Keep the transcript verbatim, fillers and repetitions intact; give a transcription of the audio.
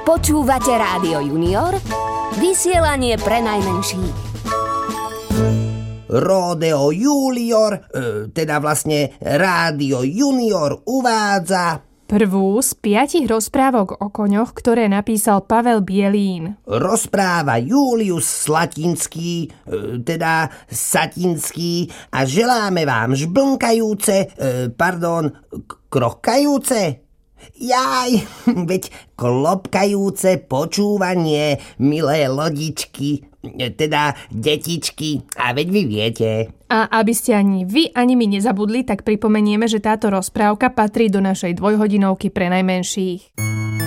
Počúvate Rádio Junior, vysielanie pre najmenších. Rodeo Junior, teda vlastne Rádio Junior uvádza prvú z piatich rozprávok o koňoch, ktoré napísal Pavel Bielín. Rozpráva Julius Slatinský, teda Satinský, a želáme vám žblnkajúce, pardon, krochkajúce? Jaj, veď klopkajúce počúvanie, milé lodičky, teda detičky, a veď vy viete. A aby ste ani vy, ani my nezabudli, tak pripomenieme, že táto rozprávka patrí do našej dvojhodinovky pre najmenších.